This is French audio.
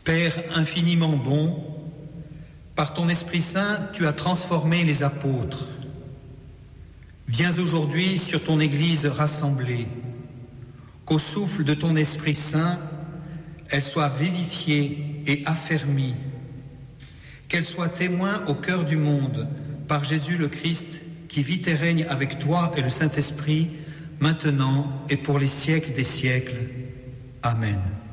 Père infiniment bon, par ton Esprit Saint, tu as transformé les apôtres. Viens aujourd'hui sur ton Église rassemblée, qu'au souffle de ton Esprit Saint, elle soit vivifiée et affermie, qu'elle soit témoin au cœur du monde par Jésus le Christ, qui vit et règne avec toi et le Saint-Esprit, maintenant et pour les siècles des siècles. Amen.